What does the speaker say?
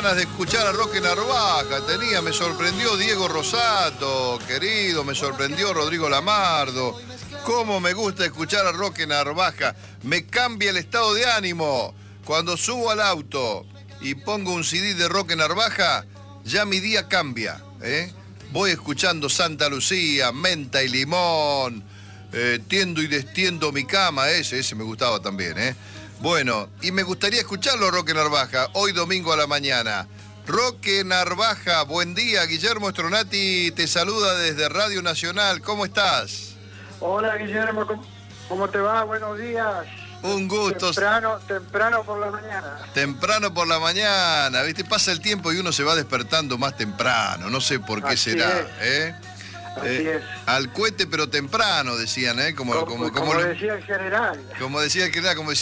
ganas de escuchar a Roque Narvaja. Me sorprendió Diego Rosato, querido, me sorprendió Rodrigo Lamardo. Cómo me gusta escuchar a Roque Narvaja. Me cambia el estado de ánimo. Cuando subo al auto y pongo un CD de Roque Narvaja, ya mi día cambia, ¿eh? Voy escuchando Santa Lucía, Menta y Limón, tiendo y destiendo mi cama, ese me gustaba también, ¿eh? Bueno, y me gustaría escucharlo, Roque Narvaja, hoy domingo a la mañana. Roque Narvaja, buen día. Guillermo Stronati te saluda desde Radio Nacional. ¿Cómo estás? Hola, Guillermo, ¿cómo te va? Buenos días. Un gusto. Temprano por la mañana. Temprano por la mañana, ¿viste? Pasa el tiempo y uno se va despertando más temprano. No sé por qué Así será, es. ¿eh? Así es. Al cohete pero temprano, decían, ¿eh? Como decía el general. Como decía el general, como